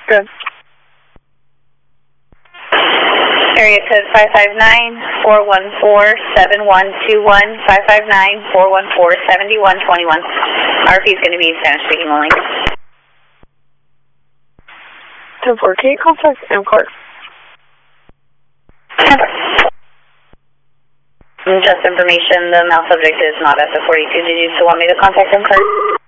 Good. Area code 559-414-7121, 559-414-7121. RP is going to be Spanish speaking only. 10-4, can you contact MCART? Just information, the male subject is not at the 42. Did you still want me to contact MCART?